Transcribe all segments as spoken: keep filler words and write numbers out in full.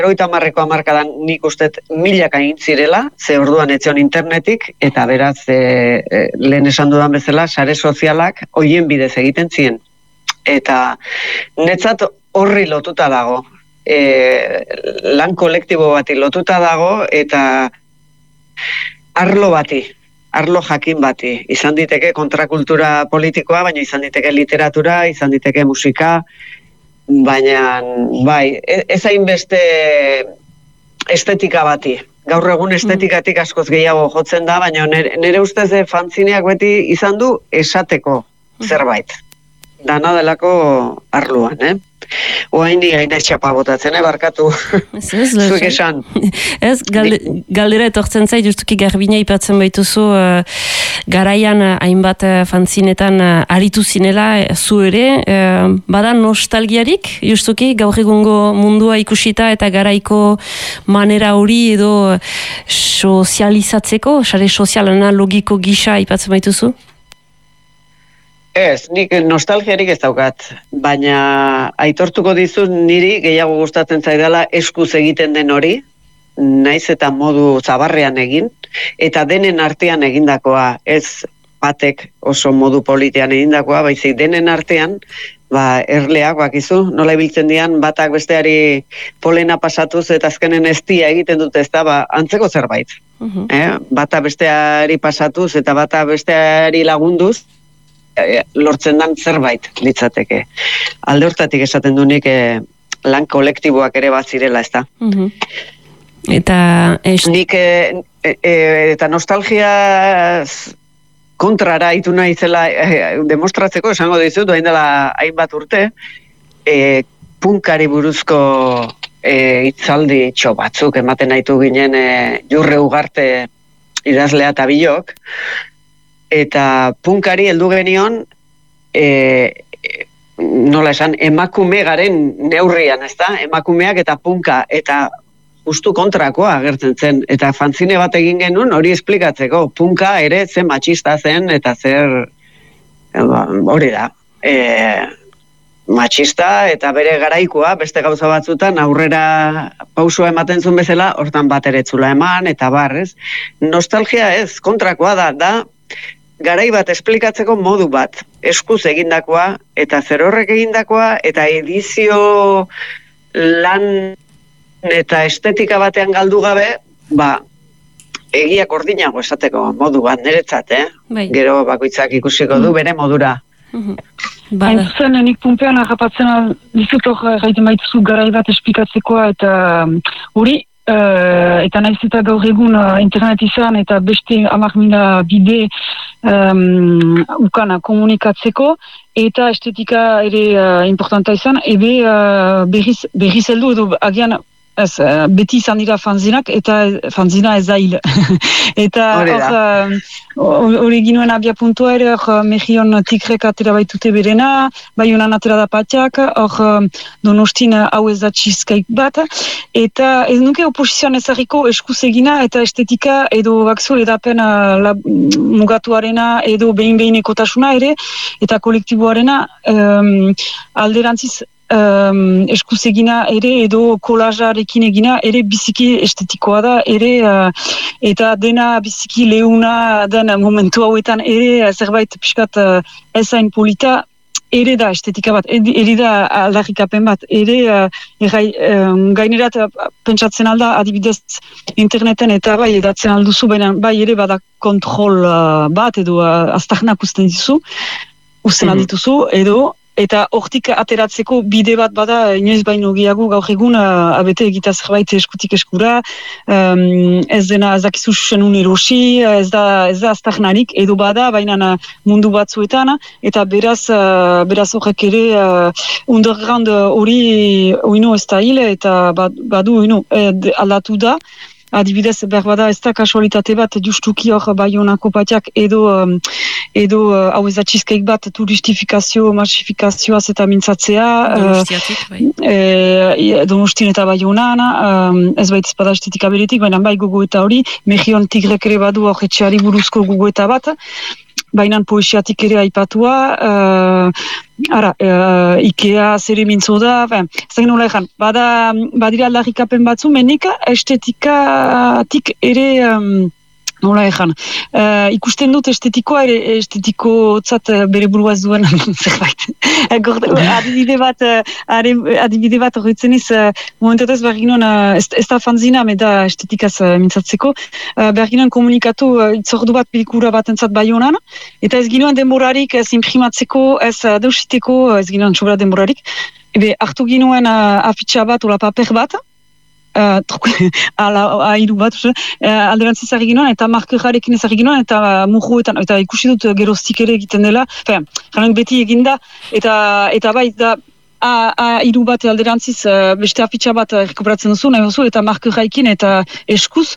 Laurogeita hamarreko hamarkadan nik ustet milaka egin zirela, ze orduan etzion internetik, eta beraz, e, e, lehen esan dudan bezala, sare sozialak hoien bidez egiten ziren. Eta netzat horri lotuta dago, e, lan kolektibo bati lotuta dago, eta arlo bati, arlo jakin bati. Izan diteke kontrakultura politikoa, baina izan diteke literatura, izan diteke musika, baina, bai, ez hainbeste estetika bati. Gaur egun estetikatik askoz gehiago jotzen da, baina nire, nire ustez fanzineak beti izan du esateko zerbait. Dana delako arloan, eh? Oain ni gaina txapa botatzen, eh, barkatu. Ez ez, zuek esan. Ez, galde, galdera etortzen zait, justuki Garbina ipatzen baituzu, uh, garaian uh, hainbat uh, fanzinetan uh, aritu zinela, uh, zu ere, uh, bada nostalgiarik, justuki, gaur egungo mundua ikusita eta garaiko manera hori edo sozializatzeko, sare sozialana logiko gisa ipatzen baituzu? Ez, nik nostalgiarik ez daukat, baina aitortuko dizut niri gehiago gustatzen zaidala eskuz egiten den hori, naiz eta modu zabarrean egin, eta denen artean egindakoa, ez batek oso modu politean egindakoa, baizik denen artean, ba, erleak bakizu, nola ibiltzen dian, batak besteari polena pasatuz eta azkenen eztia egiten dute, ez da, ba, antzeko zerbait. Uh-huh. eh? Bata besteari pasatuz eta bata besteari lagunduz, lortzen dan zerbait litzateke. Alde hortatik esaten du nik eh, lan kolektiboak ere bat zirela, ez da. Uh-huh. Eta es... nik eh, eh, eta nostalgia kontrara itu nahi zela eh, demostratzeko, esango dizut, doain dela hainbat urte, eh, punkari buruzko eh, itzaldi txo batzuk ematen nahitu ginen eh, Jurre Ugarte idazlea eta bilok, eta punkari heldu genion, e, nola esan, emakume garen neurrian, ez da? Emakumeak eta punka, eta justu kontrakoa agertzen zen. Eta fanzine bat egin genuen hori esplikatzeko. Punka ere zen matxista zen, eta zer, hori da, e, matxista eta bere garaikoa, beste gauza batzutan aurrera pausua ematen zuen bezala, hortan bat eretzula eman, eta bar, ez? Nostalgia ez, kontrakoa da, da, garai bat esplikatzeko modu bat, eskuz egindakoa, eta zer horrek egindakoa, eta edizio lan eta estetika batean galdu gabe, ba, egiak ordinago esateko modu bat, niretzat, eh? Bai. Gero bakoitzak ikusiko du bere modura. Hain zuzen, nik pumpean agapatzen dizut hor gaiten baituzu garai bat esplikatzeko, eta hori, Uh, eta naiz eta gaur egun uh, internet izan eta beste hamar mila bide um, ukana komunikatzeko eta estetika ere uh, importanta izan, ebe uh, berriz, berriz heldu edo agian ez, uh, beti izan dira fanzinak eta fanzina ez da hil. Eta hori uh, ginuen abia puntua ere, hor Mejion Tigrek atera baitute berena, Baionan atera da Patiak, hor uh, Donostin hau ez da cheesecake bat, eta ez nuke oposizioan ezagiko eskuz egina eta estetika edo bakzu edapen uh, mugatuarena edo behin-behinekotasuna ere, eta kolektiboarena um, alderantziz Um, eskuz egina ere edo kolajarekin egina ere biziki estetikoa da ere uh, eta dena biziki leuna den momentu hauetan ere zerbait pixkat uh, ezain polita ere da estetika bat, ere da aldarrikapen bat, ere uh, errai, um, gainerat uh, pentsatzen alda adibidez interneten eta bai edatzen alduzu, baina bai ere bada kontrol uh, bat edo uh, aztarnak usten dizu, usten mm-hmm. aldituzu edo eta hortik ateratzeko bide bat bada inoiz baino gehiago gaur egun uh, abete egita zerbait eskutik eskura, um, ez dena ez dakizu senun erosi, ez da ez da aztarnarik edo bada, baina mundu batzuetan, eta beraz uh, beraz horrek ere uh, underground hori oino ez da hil, eta badu oino aldatu da. Adibidez, behar bada ez da kasualitate bat justuki hor Baionako Patiak edo um, edo uh, hau ez da cheesecake bat turistifikazio, masifikazioaz eta mintzatzea Donostiatik, bai. E, Donostin eta Baionan, um, ez baita espada estetika beretik, baina bai gogoeta hori, Mejion Tigrek ere badu hor etxeari buruzko gogoeta bat, bainan poesiatik ere aipatua, uh, ara, uh, Ikea zere mintzo da, ben, ez nola egan, bada, badira aldarrikapen batzu, menik estetikatik ere, um, nola egan, uh, ikusten dut estetikoa ere estetikotzat bere buruaz duen zerbait. adibide bat, adibide bat horretzen ez, momentatez behar ginoen, ez, ez da fanzina, me da estetikaz mintzatzeko, uh, behar ginoen komunikatu uh, itzordu bat pelikura bat entzat bai honan, eta ez ginoen denborarik ez imprimatzeko, ez uh, deusiteko, ez ginoen sobra denborarik, ebe hartu ginoen uh, afitxa bat, ola paper bat, Uh, ala hiru bat uh, alderantziz ari ginoen eta markerarekin ez ari ginoen eta uh, mujuetan eta ikusi dut uh, geroztik ere egiten dela fean, janen beti eginda eta eta bai da a hiru bat alderantziz uh, beste afitxa bat uh, rekuperatzen duzu nahi duzu eta markeraikin eta eskuz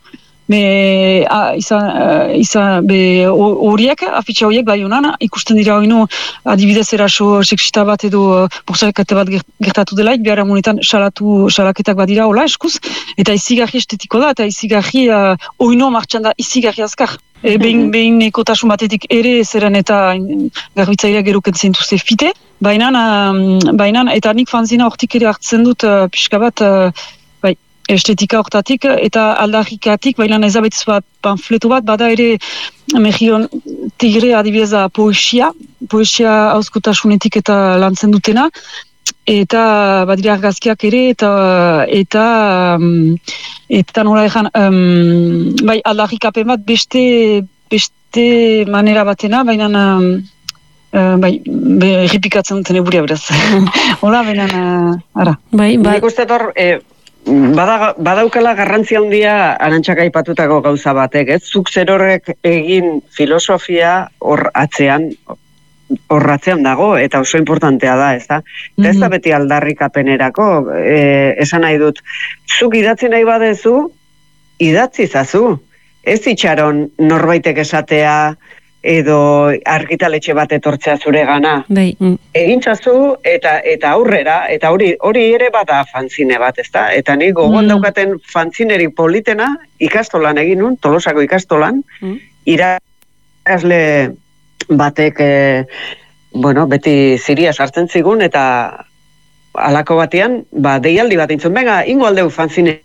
me a, izan, uh, izan be horiek, afitxa horiek bai honan, ikusten dira hoinu adibidez eraso seksista bat edo uh, bursakete bat gertatu delaik, behar amunetan salatu, salaketak bat dira hola eskuz, eta izigarri estetiko da, eta izigarri uh, hoinu martxan da izigarri azkar. E, behin, behin ekotasun batetik ere zeren eta garbitzailea geroken zentuzte fite, baina, uh, baina eta nik fanzina hortik ere hartzen dut uh, pixka bat uh, estetika hortatik eta aldarrikatik, baina ezabetz bat panfleto bat, bada ere Mejion Tigre adibidez poesia, poesia hauskotasunetik eta lantzen dutena, eta badira argazkiak ere, eta eta um, eta nola egan, um, bai aldarrikapen bat beste beste manera batena, baina um, uh, bai, errepikatzen duten eburia beraz. Hola, baina, uh, ara. Bai, bai. Nik uste tor, eh, Bada, badaukala garrantzia handia Arantxak aipatutako gauza batek, ez? Zuk zer horrek egin filosofia hor atzean, hor atzean dago, eta oso importantea da, ez da? Mm-hmm. Ez da beti aldarrikapenerako, e, esan nahi dut, zuk idatzi nahi badezu, idatzi zazu. Ez itxaron norbaitek esatea, edo argitaletxe bat etortzea zure gana. Bai. Egintzazu eta eta aurrera, eta hori hori ere bada fanzine bat, ezta? Eta ni gogoan mm. daukaten fanzineri politena ikastolan egin nun, Tolosako ikastolan, mm. irakasle batek, e, bueno, beti ziria sartzen zigun, eta halako batean, ba, deialdi bat intzun, benga, ingo aldeu fanzine.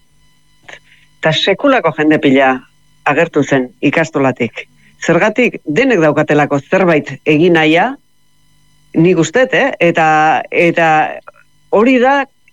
Eta sekulako jende pila agertu zen ikastolatik. Zergatik denek daukatelako zerbait egin naia, nik ustet, eh? eta, eta hori da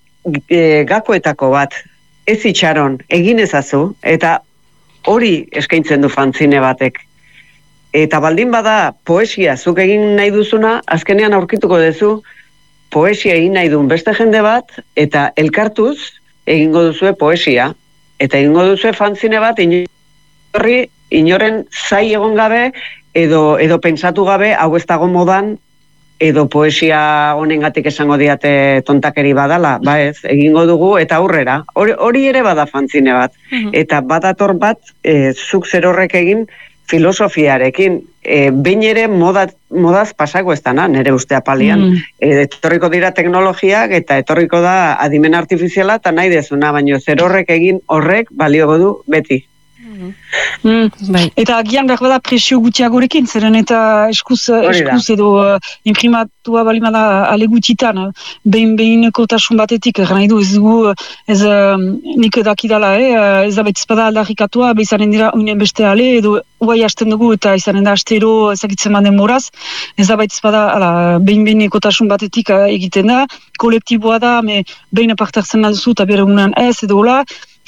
e, gakoetako bat, ez itxaron, egin ezazu, eta hori eskaintzen du fanzine batek. Eta baldin bada poesia zuk egin nahi duzuna, azkenean aurkituko duzu, poesia egin nahi duen beste jende bat, eta elkartuz egingo duzue poesia, eta egingo duzue fanzine bat, horri, inoren zai egon gabe, edo, edo pentsatu gabe, hau ez dago modan, edo poesia honengatik esango diate tontakeri badala, ba ez, egingo dugu, eta aurrera. Hori, hori ere bada fanzine bat. Mm-hmm. Eta badator bat, e, zuk zer horrek egin, filosofiarekin, e, behin ere moda, modaz pasako ez dana, nire ustea palian. Mm. E, etorriko dira teknologiak, eta etorriko da adimen artifiziala, eta nahi dezuna, baina zer horrek egin horrek balio du beti. Mm. Bai. Eta agian behar bada presio gutiagorekin, zeren eta eskuz, eskuz edo uh, imprimatua balimada ale gutitan, uh, behin-behineko tasun batetik, nahi du ez dugu, ez uh, nik dakidala, eh, ez abet ezpada aldarrikatua, behizanen dira unen beste ale, edo uai hasten dugu eta izanen da astero ezagitzen manden moraz, ez abet ezpada behin-behineko tasun batetik uh, egiten da, kolektiboa da, me behin apartartzen alduzu eta bere unan ez, edo hola,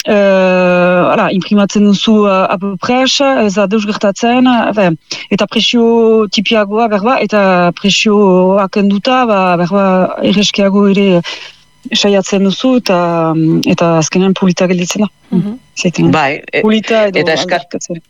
Uh, ala, imprimatzen duzu uh, apopres, ez da deus gertatzen, uh, eta presio tipiagoa berba, eta presio akenduta, ba, berba erreskiago ere saiatzen duzu, eta, eta azkenean polita gelditzen da. Mm-hmm. Bai, e, polita edo eta, eska,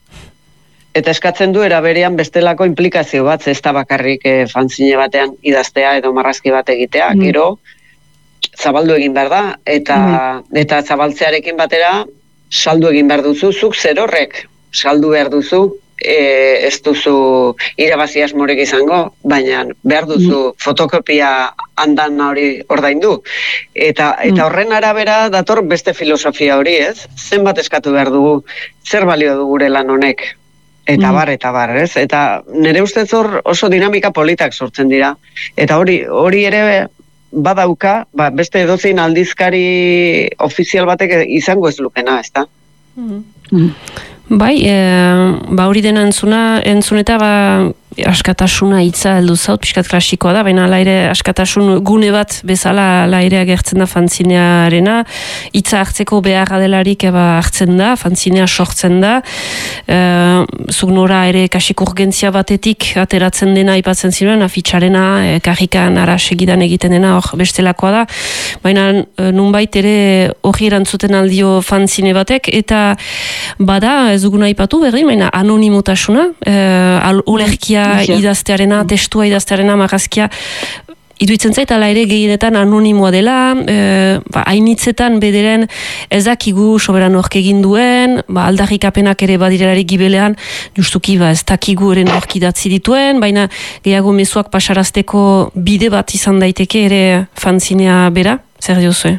eta eskatzen du eraberean bestelako implikazio bat, ez da bakarrik eh, fanzine batean idaztea edo marrazki bat egitea, mm. gero, zabaldu egin behar da, eta, mm. eta zabaltzearekin batera saldu egin behar duzu, zuk zer horrek saldu behar duzu, e, ez duzu irabazi asmorek izango, baina behar duzu mm. fotokopia handan hori ordaindu. Eta, eta horren arabera dator beste filosofia hori, ez? Zenbat eskatu behar dugu, zer balio du gure lan honek? eta bar, eta bar, ez? Eta nire ustez hor oso dinamika politak sortzen dira. Eta hori hori ere badauka, ba, beste edozein aldizkari ofizial batek izango ez lukena, ez da? Mm. Bai, e, ba hori dena entzuna, entzun eta ba, askatasuna hitza heldu zaut, pixkat klasikoa da, baina ala ere askatasun gune bat bezala ala ere agertzen da fanzinearena, hitza hartzeko beharra delarik eba hartzen da, fanzinea sortzen da, e, zuk nora ere kasik urgentzia batetik ateratzen dena aipatzen ziren, afitxarena, e, karrikan ara segidan egiten dena, hor bestelakoa da, baina e, nunbait ere hori erantzuten aldio fanzine batek, eta bada, ez duguna aipatu berdin, baina anonimotasuna, e, olerkia idaztearena, testua idaztearena, marrazkia, iduitzen zait, ala ere gehienetan anonimoa dela, e, ba, hainitzetan bederen ezakigu soberan hork egin duen, ba, aldarrikapenak ere badirelarik gibelean, justuki ba, ez dakigu eren hork idatzi dituen, baina gehiago mezuak pasarazteko bide bat izan daiteke ere fanzinea bera, zer diozue?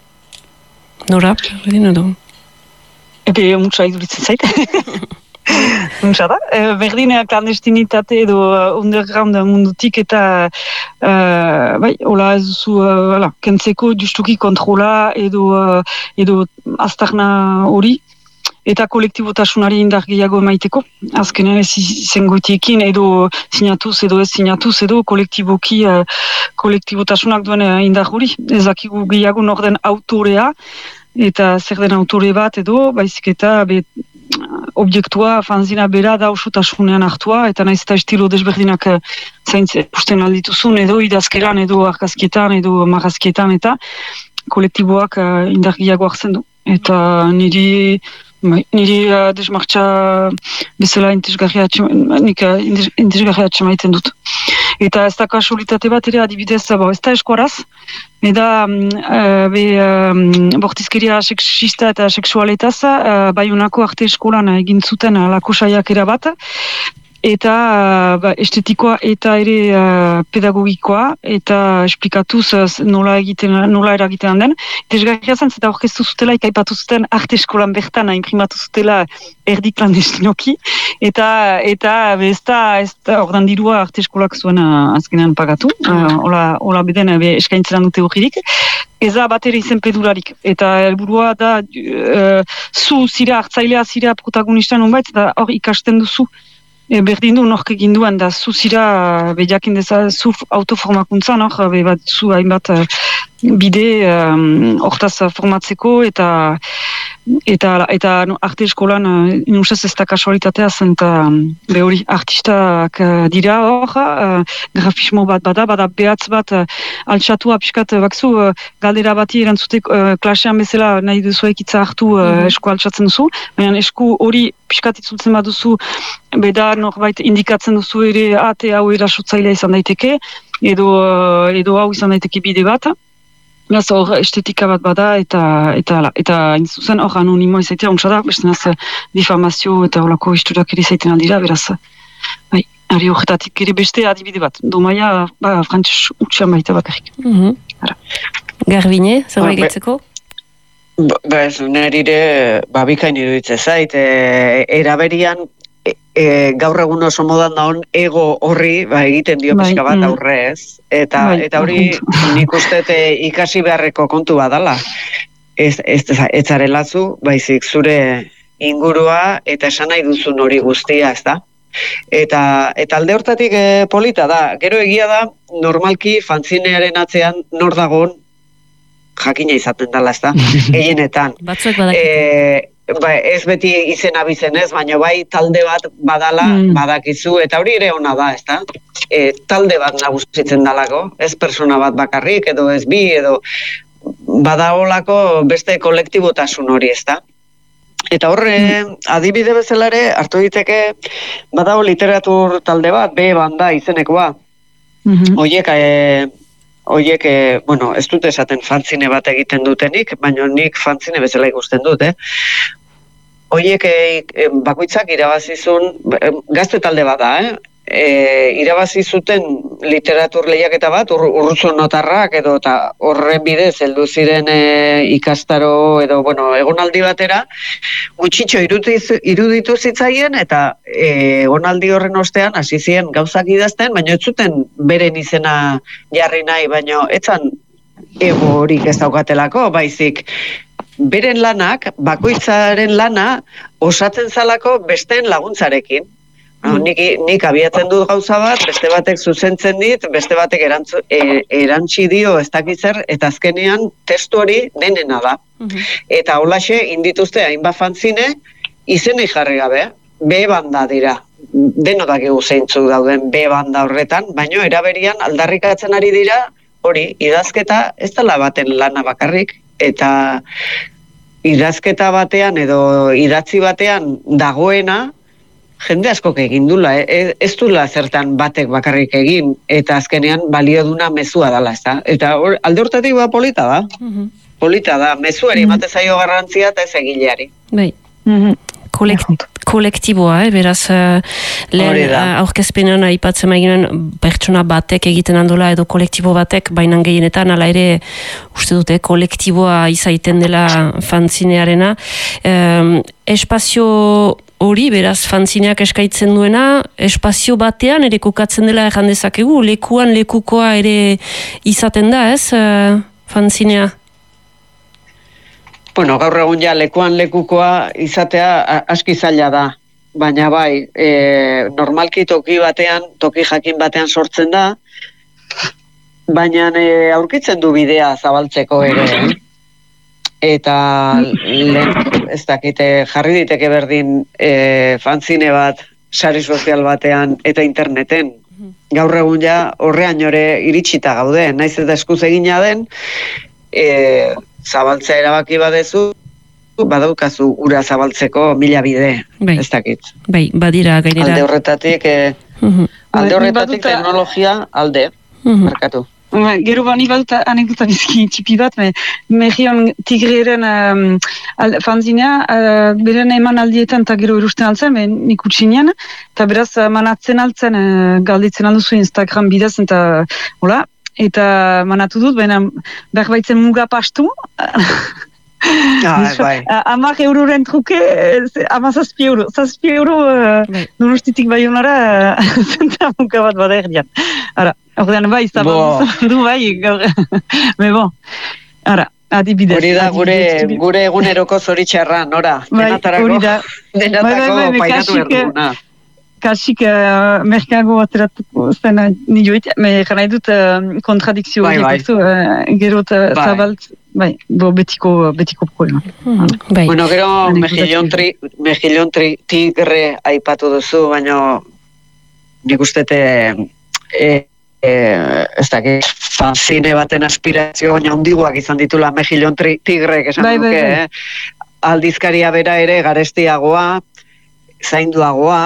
Nora, berdin edo? Ebe, mutsa iduritzen zait. Untsa da, e, berdinea klandestinitate edo uh, underground mundutik eta uh, bai, hola ez duzu, uh, ala, kentzeko justuki kontrola edo, uh, edo aztarna hori eta kolektibotasunari indar gehiago emaiteko. Azkenean ez zengoitiekin edo sinatuz edo ez sinatuz edo kolektiboki uh, kolektibotasunak duen indar hori. Ezakigu gehiago norden autorea eta zer den autore bat edo, baizik eta be, objektua, fanzina bera da osotasunean hartua, eta naiz eta estilo desberdinak zaintze pusten aldituzun, edo idazkeran, edo argazkietan, edo marrazkietan, eta kolektiboak uh, indargiago hartzen du. Eta niri, niri uh, desmartxa bezala intezgarria atxemaiten dut. Eta ez da kasualitate bat ere adibidez, bo, ez da eskuaraz, eta uh, be, um, bortizkeria seksista eta seksualetaz, uh, Baionako arte eskolan egin zuten alako saiakera bat, eta uh, ba, estetikoa eta ere uh, pedagogikoa, eta esplikatuz uh, nola, egiten, nola eragitean den. Desgarria zen, eta orkestu zutela, ikaipatu zuten arte eskolan bertan, imprimatu zutela erdi klandestinoki, eta eta ez da, ez da, ordan dirua arte eskolak zuen uh, azkenean pagatu, uh, hola, hola beden uh, eskaintzeran dute horririk, ez da bat ere izen pedularik, eta helburua da uh, zu zira, hartzailea zira protagonista nonbait, eta hor ikasten duzu, E, berdin du nork egin duen, da zu zira behiakin deza, zu autoformakuntzan, hor, be bat zu hainbat uh, bide hortaz um, formatzeko, eta eta eta no, arte eskolan uh, inusez ez da kasualitatea zen, eta um, be hori artistak uh, dira hor, uh, grafismo bat bada, bada behatz bat uh, altxatua pixkat uh, bakzu, uh, galdera bati erantzutek uh, klasean bezala nahi duzuek itza hartu uh, mm-hmm. esku altxatzen duzu, baina esku hori pixkat itzultzen bat duzu, beda norbait indikatzen duzu ere ate hau erasotzailea izan daiteke, edo, edo hau izan daiteke bide bat. Beraz, hor estetika bat bada, eta eta eta hain zuzen hor anonimoa izaitea, ontsa da, bestenaz difamazio eta horako historiak ere izaiten aldira, beraz, bai, ari horretatik ere beste adibide bat. Domaia, ba, frantz utxean baita bakarrik. Mm-hmm. Garbine, zer gehitzeko? Ba, ez, nerire, ba, bikain iruditzen zait, e, eraberian, e, e, gaur egun oso modan daun ego horri, ba, egiten dio pixka bat aurre ez, eta, bai, eta hori nik uste ikasi beharreko kontu badala. Ez, ez, ez zarelazu, baizik zure ingurua eta esan nahi duzun hori guztia, ez da? Eta, eta alde hortatik e, polita da, gero egia da, normalki fanzinearen atzean nor dagoen jakina izaten dela, ez da, gehienetan. Batzuek badakite. E, ba, ez beti izena bizenez, baina bai talde bat badala, mm. badakizu, eta hori ere ona da, ez da? E, talde bat nagusitzen dalako, ez persona bat bakarrik, edo ez bi, edo badaolako beste kolektibotasun hori, ez da? Eta horre, mm. adibide bezala ere, hartu diteke, badago literatur talde bat, B banda izenekoa, mm-hmm. oiek, e, Oiek, e, bueno, ez dut esaten fanzine bat egiten dutenik, baina nik fanzine bezala ikusten dut, eh? Oiek e, bakoitzak irabazizun, gazte talde bat da, eh? E, irabazi zuten literatur lehiaketa bat, ur, urruzo notarrak edo eta horren bidez heldu ziren e, ikastaro edo bueno, egonaldi batera, gutxitxo iruditu, iruditu zitzaien eta e, egonaldi horren ostean hasi ziren gauzak idazten, baina ez zuten beren izena jarri nahi, baina etzan ego horik ez daukatelako, baizik beren lanak, bakoitzaren lana osatzen zalako besteen laguntzarekin. No, nik, nik abiatzen dut gauza bat, beste batek zuzentzen dit, beste batek erantzu, e, erantzi dio ez dakitzer, eta azkenean testu hori denena da. Uh-huh. Eta holaxe indituzte hainbat fanzine, izenik jarri gabe, B-banda dira. Deno dakigu zeintzuk dauden B-banda horretan, baino eraberian aldarrikatzen ari dira, hori, idazketa ez dela baten lana bakarrik, eta idazketa batean edo idatzi batean dagoena, jende askok egin dula, eh? Ez dula zertan batek bakarrik egin, eta azkenean balio duna mezua dela, ez da? Eta or, alde hortatik ba polita da, uh-huh. polita da, mezuari emate uh-huh. zaio garrantzia eta ez egileari. Bai, uh-huh. Kolekt, kolektiboa, eh? Beraz, uh, lehen uh, aurkezpenean aipatzen maiginen pertsona batek egiten handola edo kolektibo batek, bainan gehienetan, ala ere, uste dute, kolektiboa izaiten dela fanzinearena. Um, espazio hori, beraz, fanzineak eskaitzen duena, espazio batean ere kokatzen dela erran dezakegu, lekuan lekukoa ere izaten da, ez, uh, fanzinea? Bueno, gaur egun ja lekuan lekukoa izatea aski zaila da, baina bai, e, normalki toki batean, toki jakin batean sortzen da, baina e, aurkitzen du bidea zabaltzeko ere, eh? Eta lehen, ez dakite, jarri diteke berdin e, fanzine bat, sare sozial batean eta interneten. Gaur egun ja horrean ore iritsita gaude, naiz eta eskuz egina den, e, zabaltzea erabaki badezu, badaukazu ura zabaltzeko mila bide, bai. Ez dakit. Bai, badira gainera. Alde horretatik, e, uh-huh. alde horretatik baduta... teknologia alde, uh-huh. markatu. Gero bani badut anekdota bizki txipi bat, me, Mejion Tigreren um, fanzinea, uh, beren eman aldietan eta gero erusten altzen, me, nik utxinean, eta beraz manatzen altzen, uh, galditzen alduzu Instagram bidez, eta hola, eta manatu dut, baina behar baitzen muga pastu, Ah, bai. Amak euroren truke, ama zazpi euro. Zazpi euro, uh, donostitik bai honara, zenta muka bat bada erdian. Ara, ordean bai, zaban, du bai, gaur. Me bon, ara, adibidez. Hori da gure, gure eguneroko zoritxarra, nora. Denatarako, denatako painatu erduna. Kasik uh, merkago ateratuko zena nioit, me jana edut uh, kontradikzio bai, bai. uh, gero uh, bai. Zabalt, bai, bo betiko, betiko problema. Hmm, bai. Bueno, gero mejillon, tri, mejillon tri, tigre aipatu duzu, baina nik ustete e, e, ez dakit, fanzine baten aspirazio baina ondiguak izan ditula mejillon tri, tigre, esan bai, duke, bai, bai. Eh? Aldizkaria bera ere garestiagoa, zainduagoa,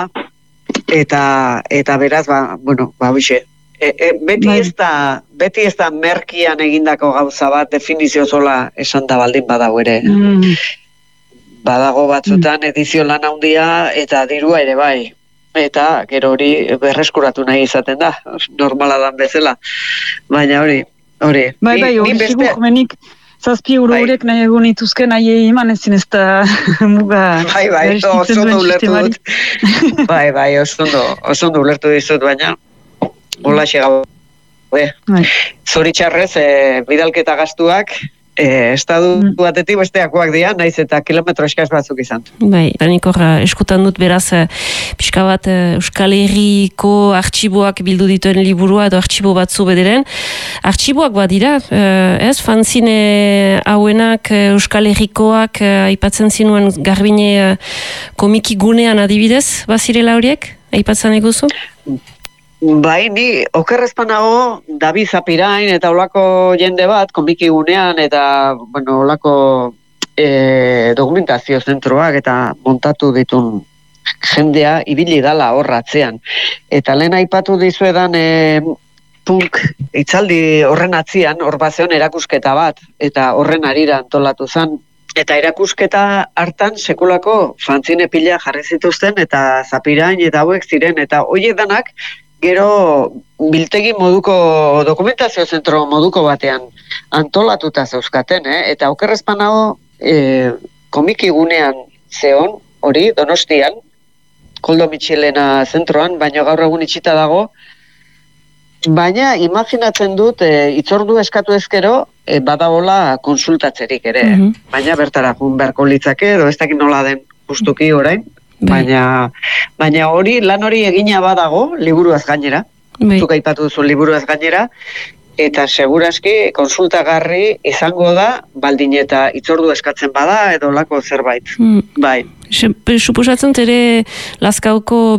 eta eta beraz ba bueno ba hoxe e, e, beti bai. ez da beti ez da merkian egindako gauza bat definizio sola esan da baldin badago ere mm. badago batzutan mm. edizio lan handia eta dirua ere bai eta gero hori berreskuratu nahi izaten da normala dan bezala baina hori hori bai bai hori beste... Zazpi euro horiek bai. Nahi egon ituzken nahi eman ezin ez da muga... Bai, bai, oso ondo ulertu dut. Bai, bai, oso ondo ulertu dizut, baina hola xegau. Bai. Zoritxarrez, e, bidalketa gastuak, e, estadu batetik besteakoak dira, naiz eta kilometro eskaz batzuk izan. Bai, nik hor eskutan dut beraz, pixka bat Euskal Herriko artxiboak bildu dituen liburua edo artxibo batzu bederen. Artxiboak badira, ez, fanzine hauenak Euskal Herrikoak aipatzen zinuen Garbine komiki gunean adibidez, bazirela horiek, aipatzen eguzu? Bai, ni okerrezpanago David Zapirain eta olako jende bat, komiki gunean eta, bueno, olako e, dokumentazio zentroak eta montatu ditun jendea ibili dala horratzean. Eta lehen aipatu dizuedan e, punk itzaldi horren atzian, hor bazeon erakusketa bat, eta horren arira antolatu zen. Eta erakusketa hartan sekulako fanzine pila jarri zituzten eta Zapirain eta hauek ziren, eta horiek danak gero biltegi moduko dokumentazio zentro moduko batean antolatuta zeuzkaten, eh? Eta okerrezpan hau e, komiki gunean zeon, hori, Donostian, Koldo Mitxelena zentroan, baina gaur egun itxita dago, baina imaginatzen dut e, itzordu eskatu ezkero e, badagola konsultatzerik ere, mm-hmm. baina bertara jun beharko litzake, edo ez dakit nola den justuki orain, baina, baina hori, lan hori egina badago, liburuaz gainera, zuk aipatu duzu liburuaz gainera, eta seguraski konsultagarri izango da, baldin eta itzordu eskatzen bada, edo lako zerbait. Mm. Bai. Suposatzen ere Lazkauko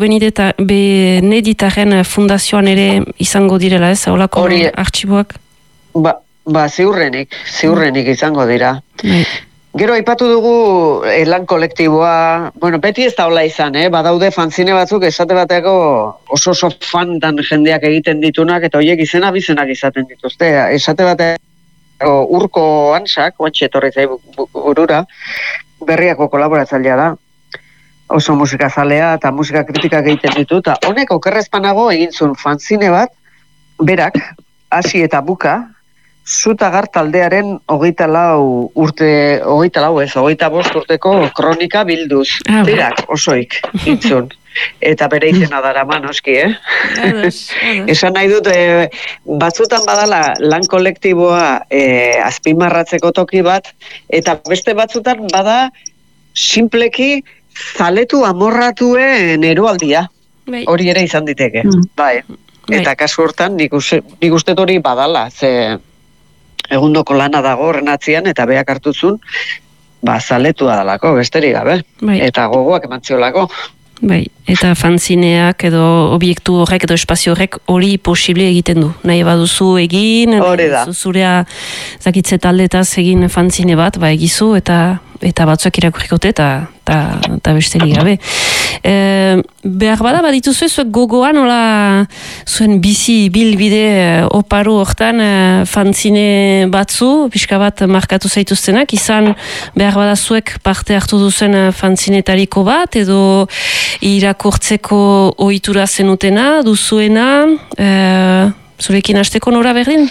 Beneditaren fundazioan ere izango direla, ez? Olako artxiboak? Ba, ba, ziurrenik, ziurrenik izango dira. Bai. Gero aipatu dugu eh, lan kolektiboa, bueno, beti ez da hola izan, eh? Badaude fanzine batzuk esate bateako oso oso fandan jendeak egiten ditunak, eta horiek izena bizenak izaten dituzte. Esate bateako Urko Ansak, oantxe etorri zai burura, Berriako kolaboratzailea da. Oso musikazalea eta musika kritikak egiten ditu, eta honek okerrezpanago egin zuen fanzine bat, berak, hasi eta buka, Zutagar taldearen hogeita lau urte, hogeita lau ez, hogeita bost urteko kronika bilduz. Ah, berak, osoik, intzun. Eta bere izena dara noski, eh? Ados, ados. Esan nahi dut, e, batzutan badala lan kolektiboa e, azpimarratzeko toki bat, eta beste batzutan bada simpleki zaletu amorratuen eroaldia. Bai. Hori ere izan diteke. Mm. Bai. Eta kasu hortan nik uste hori badala, ze egundoko lana dago horren atzian, eta beak hartuzun, ba, zaletua dalako, besterik gabe. Bai. Eta gogoak emantziolako. Bai, eta fanzineak edo obiektu horrek edo espazio horrek hori posible egiten du. Nahi baduzu egin, hori da. Zurea zakitze taldetaz egin fanzine bat, ba egizu, eta eta batzuak irakurrikote eta eta besterik gabe. E, behar bada badituzu zuek gogoan hola zuen bizi bilbide oparo hortan fanzine batzu, pixka bat markatu zaituztenak, izan behar bada zuek parte hartu duzen fanzinetariko bat, edo irakurtzeko ohitura zenutena, duzuena, e, zurekin hasteko Nora berdin?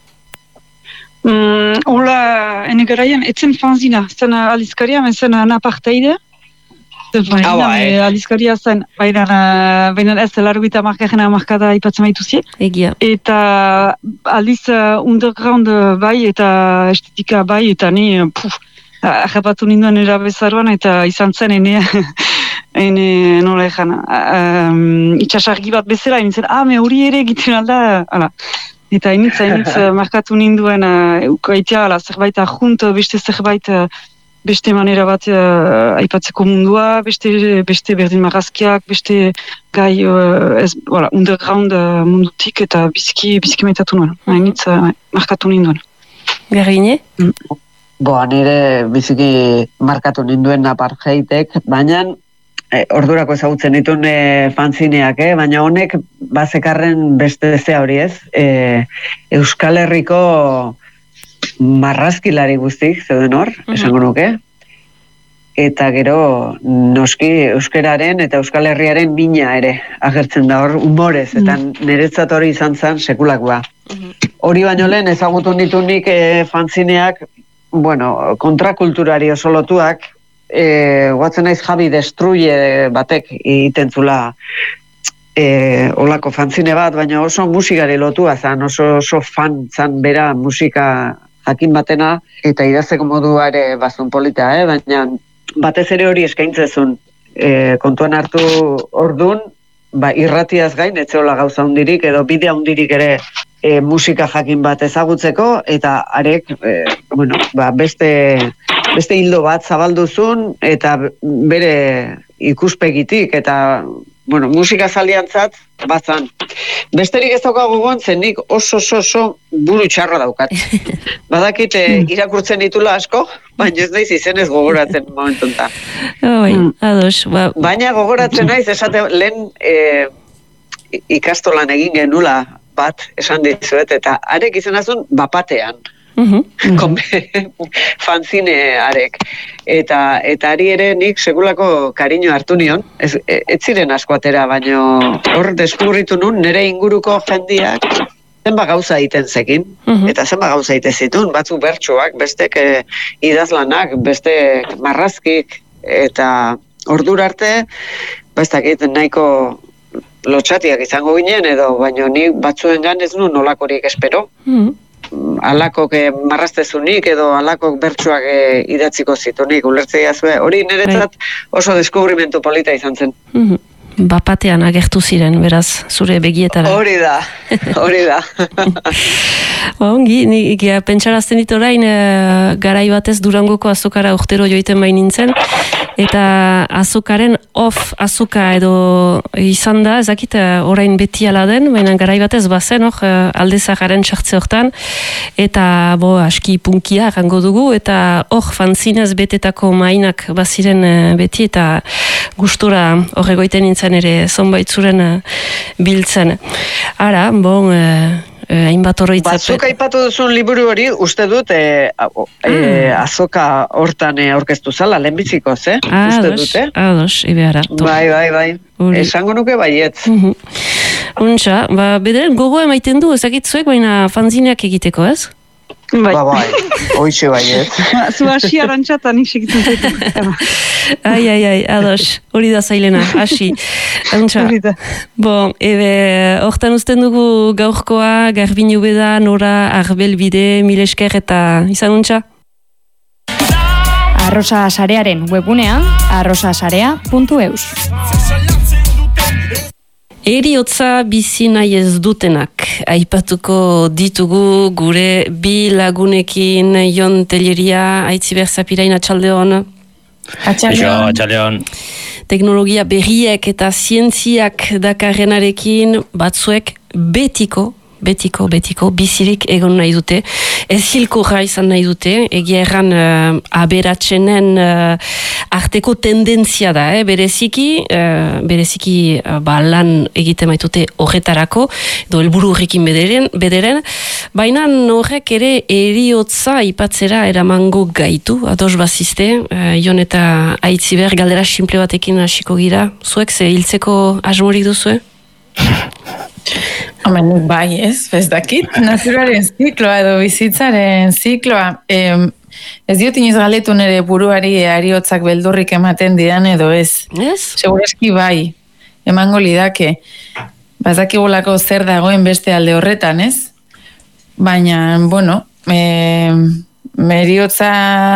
Mm, Ola, ene garaian, etzen fanzina, zen alizkaria, men zen anaparteide. Zen fanzina, ah, alizkaria zen, baina ez larguita markajena markada ipatzen baituzie. Egia. Eta aldiz uh, underground bai, eta estetika bai, eta ni, puf, ahapatu ninduen erabezaruan, eta izan zen ene, ene, nola ezan, um, itxasargi bat bezala, nintzen, ah, me hori ere egiten alda, ala. Eta initz, initz, markatu ninduen uh, eukaitea, ala, zerbait ahunt, beste zerbait, uh, beste manera bat uh, aipatzeko mundua, beste, beste berdin marrazkiak, beste gai, uh, ez, voilà, underground uh, mundutik, eta biziki, biziki maitatu nuen. Initz, uh, markatu ninduen. Garrine? Mm. Boa, nire biziki markatu ninduen apartheitek, baina E, ordurako ezagutzen ditun e, fanzineak, eh? Baina honek bazekarren beste zea hori ez. E, Euskal Herriko marrazkilari guztik, zeuden hor, uh-huh. esango nuke. Eta gero noski euskararen eta Euskal Herriaren mina ere agertzen da hor humorez, eta uh-huh. niretzat hori izan zen sekulakoa. Uh-huh. Hori baino lehen ezagutu ditunik e, fanzineak, bueno, kontrakulturari oso lotuak, E, guatzen naiz Javi Destruye batek itentzula e, olako fanzine bat, baina oso musikari lotua zan, oso, oso fan zan bera musika jakin batena, eta idazteko modua ere bazun polita, eh? Baina batez ere hori eskaintzezun e, kontuan hartu ordun, ba, irratiaz gain, etxeola gauza hundirik, edo bidea hundirik ere e, musika jakin bat ezagutzeko, eta arek, e, bueno, ba, beste... beste hildo bat zabalduzun, eta bere ikuspegitik, eta, bueno, musika zaliantzat, batzan. Besterik ez daukagu gogoan, zen nik oso oso oso buru txarra daukat. Badakit irakurtzen ditula asko, baina ez naiz izenez gogoratzen momentunta. Oi, ados. Ba... Baina gogoratzen naiz, esate, lehen e, ikastolan egin genula bat, esan dizuet, eta arek izanazun bapatean. Uh-huh. Fanzinearek. Eta, eta ari ere nik segulako kariño hartu nion, ez, ez ziren asko atera, baino hor deskubritu nun, nire inguruko jendiak zenba gauza egiten zekin, uh-huh. eta zenba gauza egiten zituen, batzuk bertsuak, bestek eh, idazlanak, bestek marrazkik, eta ordura arte, bestakit nahiko lotxatiak izango ginen, edo baino nik batzuengan ez nuen nolakorik espero. Uh-huh. Alakok marraztezunik edo alakok bertsuak e, idatziko zitunik, ulertzea zuen. Hori niretzat oso deskubrimentu polita izan zen. Mm-hmm. Bapatean agertu ziren, beraz, zure begietara. Hori da, hori da. Ongi, nik pentsarazten dit orain, e, garai batez Durangoko azokara urtero joiten bain nintzen, eta azokaren off azoka edo izan da, ezakit orain beti ala den, baina garai batez bazen, hor, aldezakaren txartze hortan, eta bo, aski punkia errango dugu, eta hor fanzinez betetako mainak baziren beti, eta gustora horregoiten nintzen ere zonbait zuren biltzen. Ara, bon, hainbat e, horreitzapen. Batzuk aipatu duzun liburu hori, uste dut, e, e, azoka hortan aurkeztu zala, lehenbizikoz, eh? Ah, uste ados, dut, eh? ados, ibeara. Bai, bai, bai. Uri. Esango nuke baiet. Uh-huh. Untxa, ba, bederen gogoa emaiten du, ezagitzuek, baina fanzineak egiteko, ez? Bai, ba, bai, hoixe baiet. Zu hasi arantxatan isegitzen zaitu. Ai, ai, ai, ados, hori da zailena, hasi. Untxa, bon, ebe, hortan uzten dugu gaurkoa, Garbin Ubeda, Nora, Arbelbide, Milesker eta izan untxa? Arrosa Sarearen webunean, arrosasarea puntu eus. Eriotza bizi nahi ez dutenak, aipatuko ditugu gure bi lagunekin, Jon Telleria, Aitziber Zapirain, atxaldeon. Atxaldeon. Atxaldeon. Teknologia berriek eta zientziak dakarrenarekin batzuek betiko, betiko, betiko, bizirik egon nahi dute. Ez hilkorra izan nahi dute, egia erran uh, aberatsenen uh, arteko tendentzia da, eh? bereziki, uh, bereziki uh, ba, lan egite maitute horretarako, edo helburu horrekin bederen, bederen, baina horrek ere eriotza ipatzera eramango gaitu, ados bazizte, uh, Jon eta Aitziber, galdera simple batekin hasiko gira, zuek ze hiltzeko asmorik duzue? Hemen, bai, ez, ez dakit, naturaren zikloa edo bizitzaren zikloa. Eh, ez diot inoiz galetu nire buruari ariotzak beldurrik ematen didan edo ez. Ez? Segurazki bai, emango lidake. Bazakigulako zer dagoen beste alde horretan, ez? Baina, bueno, eh, eriotza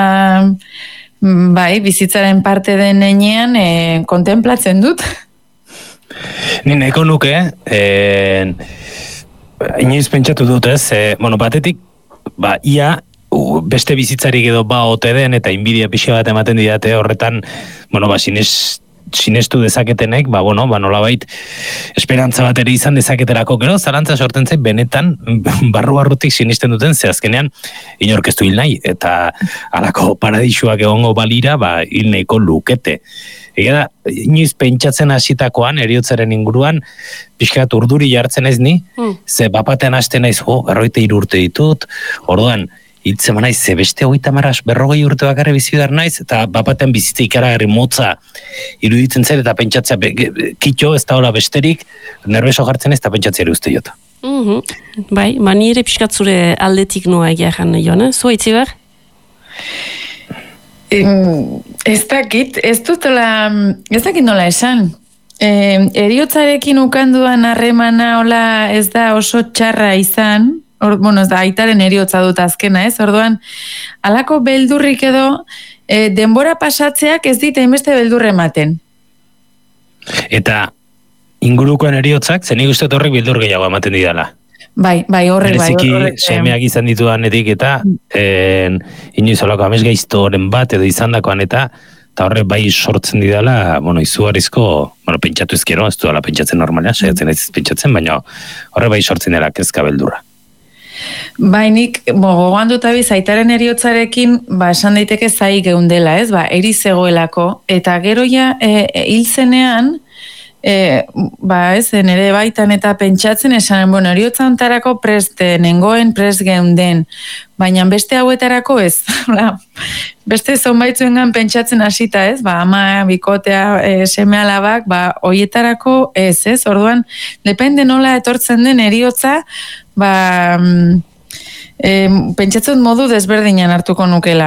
bai, bizitzaren parte den enean eh, kontemplatzen dut. Ni nahiko nuke, eh, inoiz pentsatu dut ez, eh, bueno, batetik, ba, ia, u, beste bizitzarik edo ba ote den, eta inbidia pixia bat ematen didate horretan, bueno, ba, sinez, sinestu dezaketenek, ba, bueno, ba, nolabait, esperantza bat ere izan dezaketerako, gero, zarantza sorten zait, benetan, barru-barrutik sinisten duten, ze azkenean, inorkeztu hil nahi, eta alako paradisuak egongo balira, ba, hil nahiko lukete. Ega da, inoiz pentsatzen hasitakoan eriotzaren inguruan, pixkat urduri jartzen ez ni, mm. ze bapatean hasten naiz, jo, berrogeita hiru urte ditut, orduan, hiltzen naiz, ze beste hogeita marras berrogei urte bakarri bizidar naiz, eta bapatean bizitza ikaragarri motza iruditzen zer, eta pentsatzea, kitxo, ez da hola besterik, nerbeso jartzen ez, eta pentsatzea ere uste jota. Mm-hmm. Bai, ba nire pixkat zure aldetik noa egia jan, Jon, zu Aitziber? Ez dakit, ez dutela, ez dakit nola esan. E, eriotzarekin ukanduan harremana hola ez da oso txarra izan, or, bueno, ez da, aitaren eriotza dut azkena, ez? Orduan, halako beldurrik edo, e, denbora pasatzeak ez dit hainbeste beldurre ematen. Eta ingurukoen eriotzak, zenik uste horrek beldur gehiago ematen didala. Bai, bai, horrek, bai. Bereziki, semeak izan ditudanetik eta en, inoiz olako amesgaiztoren bat edo izan dakoan eta eta horrek bai sortzen didala, bueno, izugarrizko, bueno, pentsatu ezkero, ez duela pentsatzen normalean, saiatzen ez pentsatzen, baina horrek bai sortzen dela kezka beldurra. Bai, nik, gogoan dut abiz, aitaren eriotzarekin, ba, esan daiteke zai geundela, ez, ba, eri zegoelako, eta gero ja, e, e, hil zenean, e, ba ez, nere baitan eta pentsatzen esan, bueno, eriotza ontarako prest nengoen, prest geunden, baina beste hauetarako ez. Beste zonbaitzuengan pentsatzen hasita ez, ba, ama, bikotea, e, seme alabak, ba, hoietarako ez, ez, orduan, depende nola etortzen den eriotza, ba, e, pentsatzen modu desberdinan hartuko nukela.